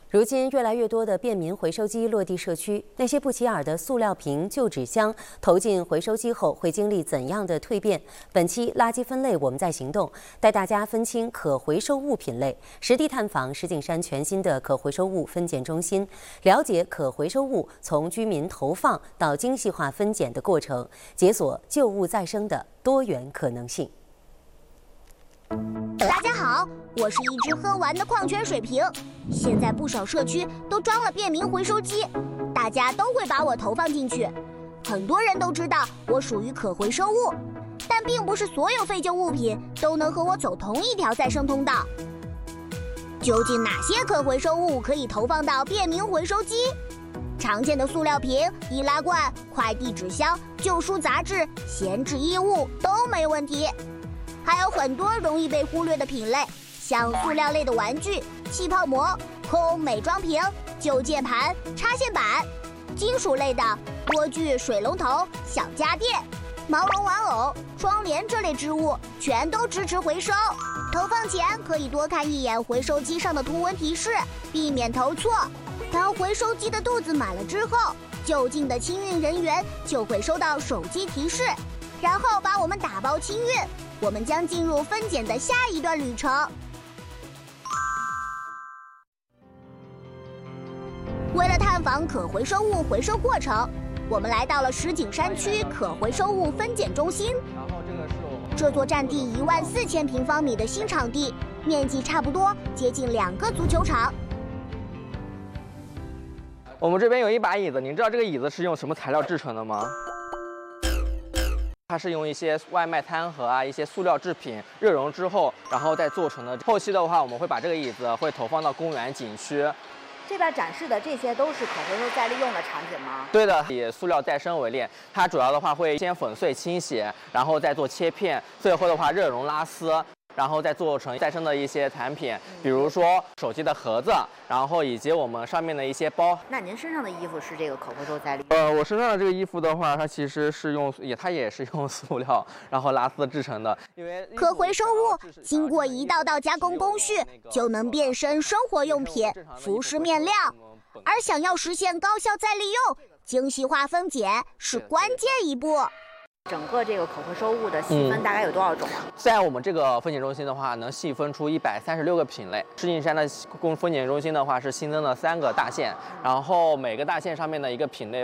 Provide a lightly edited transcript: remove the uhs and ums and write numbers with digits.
如今，越来越多的便民回收机落地社区，那些不起眼的塑料瓶、旧纸箱投进回收机后会经历怎样的蜕变？本期垃圾分类，我们在行动，带大家分清可回收物品类，实地探访石景山全新的可回收物分拣中心，了解可回收物从居民投放到精细化分拣的过程，解锁旧物再生的多元可能性。 大家好，我是一只喝完的矿泉水瓶。现在不少社区都装了便民回收机，大家都会把我投放进去。很多人都知道我属于可回收物，但并不是所有废旧物品都能和我走同一条再生通道。究竟哪些可回收物可以投放到便民回收机？常见的塑料瓶、易拉罐、快递纸箱、旧书杂志、闲置衣物都没问题。还有很多容易被忽略的品类，像塑料类的玩具、气泡膜、空美妆瓶、旧键盘、插线板；金属类的锅具、水龙头、小家电、毛绒玩偶、窗帘这类织物，全都支持回收。投放前可以多看一眼回收机上的图文提示，避免投错。当回收机的肚子满了之后，就近的清运人员就会收到手机提示，然后把我们打包清运。我们将进入分拣的下一段旅程。为了探访可回收物回收过程，我们来到了石景山区可回收物分拣中心。这座占地14000平方米的新场地，面积差不多接近2个足球场。 我们这边有一把椅子，您知道这个椅子是用什么材料制成的吗？它是用一些外卖餐盒啊，一些塑料制品热熔之后，然后再做成的。后期的话，我们会把这个椅子会投放到公园景区。 这边展示的这些都是可回收再利用的产品吗？ 对的，以塑料再生为例，它主要的话会先粉碎清洗，然后再做切片，最后的话热熔拉丝。然后再做成再生的一些产品，比如说手机的盒子，然后以及我们上面的一些包。 那您身上的衣服是这个可回收再利用？ 我身上的这个衣服的话，它其实是它也是用塑料然后拉丝制成的。因为可回收物经过一道道加工工序，就能变身生活用品、服饰面料。而想要实现高效再利用，精细化分拣是关键一步。 整个这个可回收物的细分大概有多少种啊？ 在我们这个分拣中心的话，能细分出136个品类。石景山的分拣中心的话是新增了3个大线，然后每个大线上面的一个品类